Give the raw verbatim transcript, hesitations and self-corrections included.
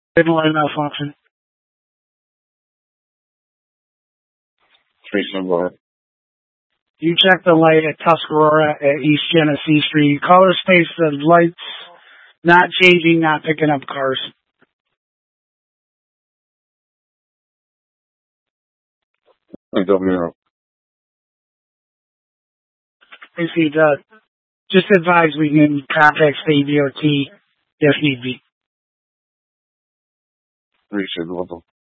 Signal light malfunction. Three seven. You check the light at Tuscarora at East Genesee Street. Color space, the lights not changing, not picking up cars. W. Received, uh, just advise we can contact State D O T if need be. Three seven.